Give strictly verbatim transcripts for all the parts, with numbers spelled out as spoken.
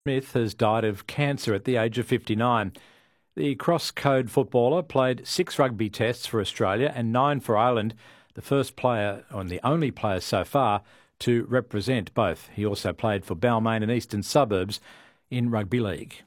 Smith has died of cancer at the age of fifty-nine. The cross-code footballer played six rugby tests for Australia and nine for Ireland, the first player, and the only player so far, to represent both. He also played for Balmain and Eastern Suburbs in rugby league.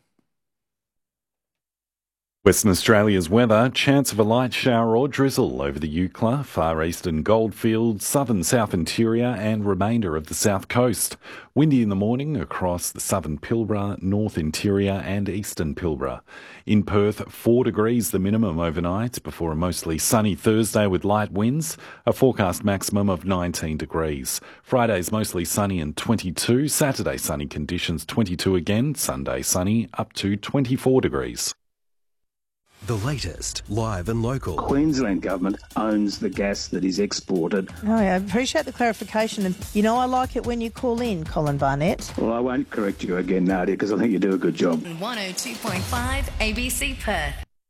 Western Australia's weather, chance of a light shower or drizzle over the Eucla, far eastern Goldfields, southern South Interior and remainder of the south coast. Windy in the morning across the southern Pilbara, North Interior and eastern Pilbara. In Perth, four degrees the minimum overnight before a mostly sunny Thursday with light winds, a forecast maximum of nineteen degrees. Friday's mostly sunny and twenty-two, Saturday sunny conditions twenty-two again, Sunday sunny up to twenty-four degrees. The latest, live and local. Queensland Government owns the gas that is exported. Oh, I appreciate the clarification. And, you know, I like it when you call in, Colin Barnett. Well, I won't correct you again, Nadia, because I think you do a good job. one oh two point five A B C Perth.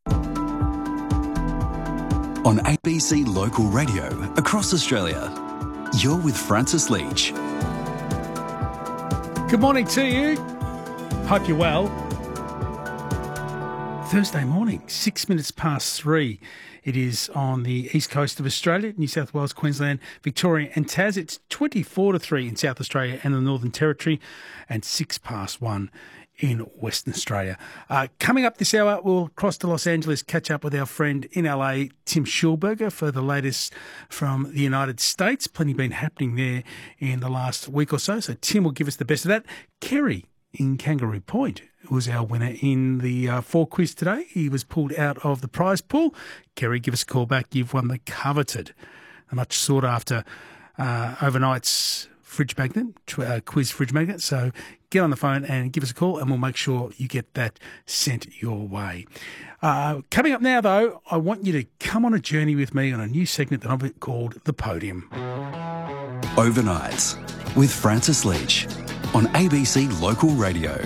On A B C Local Radio across Australia, you're with Francis Leach. Good morning to you. Hope you're well. Thursday morning, six minutes past three. It is on the east coast of Australia, New South Wales, Queensland, Victoria and Tas. It's twenty-four to three in South Australia and the Northern Territory, and six past one in Western Australia. Uh, coming up this hour, we'll cross to Los Angeles, catch up with our friend in L A, Tim Schulberger, for the latest from the United States. Plenty been happening there in the last week or so, so Tim will give us the best of that. Kerry in Kangaroo Point was our winner in the uh, four quiz today. He was pulled out of the prize pool. Kerry, give us a call back. You've won the coveted, a much sought after uh, overnight's fridge magnet, uh, quiz fridge magnet. So get on the phone and give us a call and we'll make sure you get that sent your way. Uh, coming up now, though, I want you to come on a journey with me on a new segment that I've called The Podium. Overnights with Francis Leach on A B C Local Radio.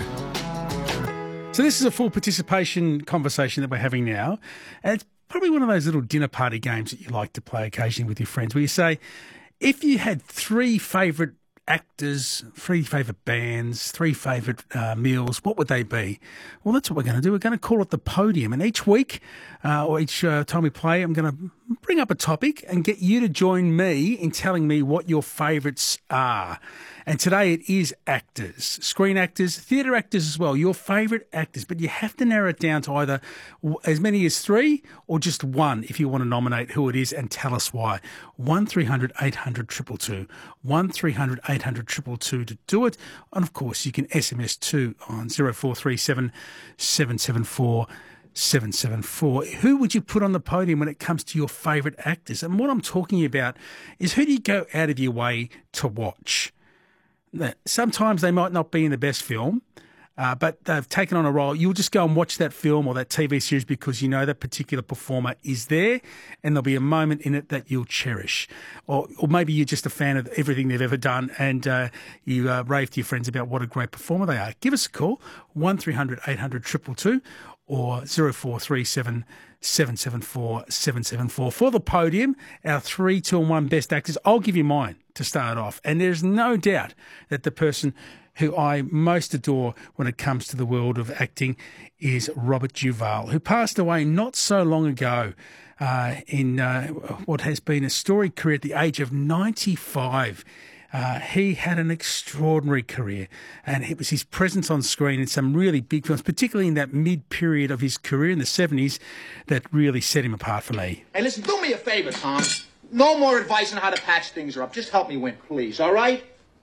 So this is a full participation conversation that we're having now. And it's probably one of those little dinner party games that you like to play occasionally with your friends, where you say, if you had three favourite actors, three favourite bands, three favourite uh, meals, what would they be? Well, that's what we're going to do. We're going to call it The Podium. And each week, uh, or each uh, time we play, I'm going to bring up a topic and get you to join me in telling me what your favourites are. And today it is actors, screen actors, theatre actors as well, your favourite actors. But you have to narrow it down to either as many as three or just one if you want to nominate who it is and tell us why. one three hundred eight hundred two two two. one three hundred eight hundred two two two to do it. And of course, you can S M S too on zero four three seven seven seven four seven seven four. Who would you put on the podium when it comes to your favourite actors? And what I'm talking about is, who do you go out of your way to watch? Sometimes they might not be in the best film, uh, but they've taken on a role. You'll just go and watch that film or that T V series because you know that particular performer is there, and there'll be a moment in it that you'll cherish. Or, or maybe you're just a fan of everything they've ever done, and uh, you uh, rave to your friends about what a great performer they are. Give us a call, one three hundred eight hundred two two two, or zero four three seven seven seven four seven seven four. For the podium, our three, two and one best actors. I'll give you mine to start off. And there's no doubt that the person who I most adore when it comes to the world of acting is Robert Duvall, who passed away not so long ago uh, in uh, what has been a storied career at the age of ninety-five. Uh, he had an extraordinary career, and it was his presence on screen in some really big films, particularly in that mid-period of his career in the seventies, that really set him apart for me. Hey, listen, do me a favor, Tom. No more advice on how to patch things up. Just help me win, please, all right?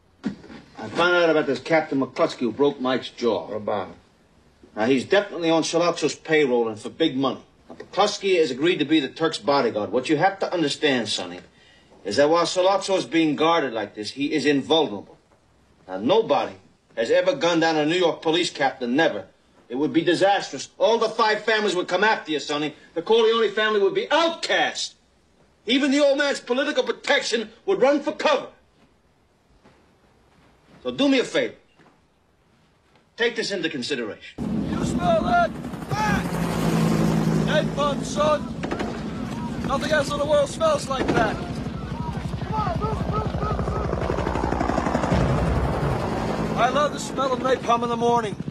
I found out about this Captain McCluskey who broke Mike's jaw. What about him? Now, he's definitely on Sollozzo's payroll and for big money. Now, McCluskey has agreed to be the Turk's bodyguard. What you have to understand, Sonny, is that while Sollozzo is being guarded like this, he is invulnerable. Now, nobody has ever gunned down a New York police captain, never. It would be disastrous. All the five families would come after you, Sonny. The Corleone family would be outcast. Even the old man's political protection would run for cover. So do me a favor. Take this into consideration. You smell that? Back! Dead fun, son. Nothing else in the world smells like that. I love the smell of napalm in the morning.